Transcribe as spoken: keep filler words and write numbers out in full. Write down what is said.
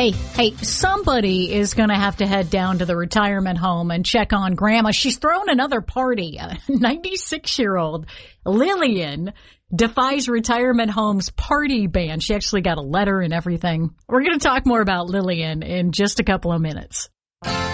Hey, hey, somebody is going to have to head down to the retirement home and check on Grandma. She's thrown another party. A ninety-six-year-old Lillian defies retirement home's party ban. She actually got a letter and everything. We're going to talk more about Lillian in just a couple of minutes.